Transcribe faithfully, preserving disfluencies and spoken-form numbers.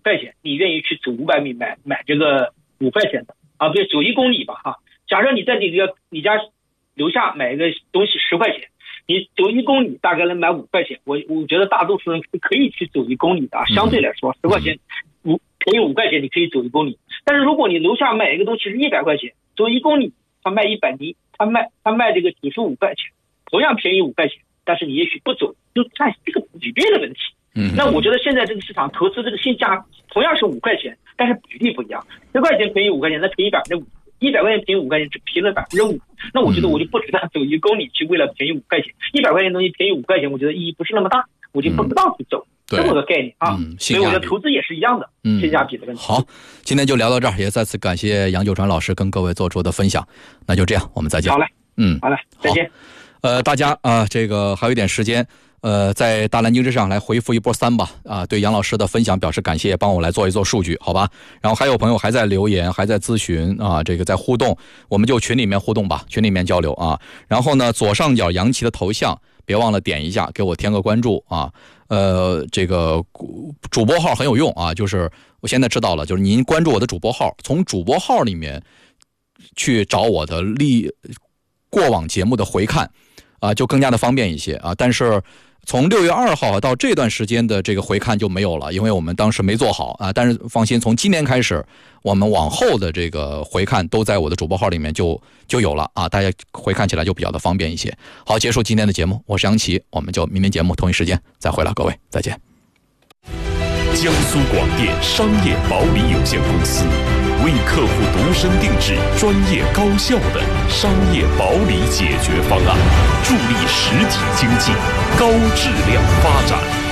块钱，你愿意去走五百米买买这个五块钱的啊？不是走一公里吧？哈，假设你在你这个你家楼下买一个东西十块钱，你走一公里大概能买五块钱。我我觉得大多数人是可以去走一公里的啊，相对来说十块钱五便宜五块钱你可以走一公里。但是如果你楼下买一个东西是一百块钱，走一公里他卖一百，你他卖他卖这个九十五块钱，同样便宜五块钱，但是你也许不走，就看这个比例的问题。嗯，那我觉得现在这个市场投资这个性价同样是五块钱，但是比例不一样，十块钱便宜五块钱，那便宜百分之五。一百块钱便宜五块钱，只便宜了百分之五。那我觉得我就不值得走一公里去为了便宜五块钱。一百块钱东西便宜五块钱，我觉得意义不是那么大，我就不值当去走。嗯、这么个概念啊。嗯，所以我的投资也是一样的，嗯、性价比的问题。 好，今天就聊到这儿，也再次感谢杨九川老师跟各位做出的分享。那就这样，我们再见。 好嘞， 嗯， 好嘞，再见。 呃，大家啊，这个还有一点时间。呃，在大蓝鲸之上来回复一波三吧，啊，对杨老师的分享表示感谢，帮我来做一做数据，好吧？然后还有朋友还在留言，还在咨询啊，这个在互动，我们就群里面互动吧，群里面交流啊。然后呢，左上角杨琦的头像，别忘了点一下，给我添个关注啊。呃，这个主播号很有用啊，就是我现在知道了，就是您关注我的主播号，从主播号里面去找我的历过往节目的回看啊，就更加的方便一些啊。但是从六月二号到这段时间的这个回看就没有了，因为我们当时没做好啊。但是放心，从今年开始，我们往后的这个回看都在我的主播号里面就就有了啊，大家回看起来就比较的方便一些。好，结束今天的节目，我是杨琦，我们就明天节目同一时间再回来，各位再见。 江苏广电商业保理有限公司为客户度身定制专业高效的商业保理解决方案，助力实体经济高质量发展。